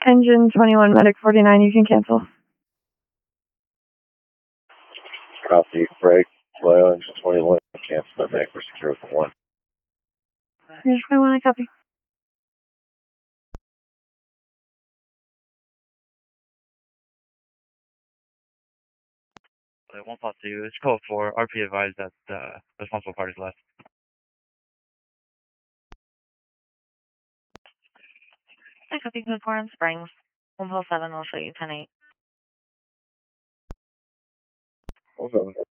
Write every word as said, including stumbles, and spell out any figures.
Engine twenty-one, medic forty-nine, you can cancel. Copy, break, Loyal Engine twenty-one, cancel that medic for secure with one. Engine twenty-one, I copy. one plus two, it's code four. R P advised that uh, responsible parties left. I copy code four on Springs. one plus seven will show you ten eight. Hold on.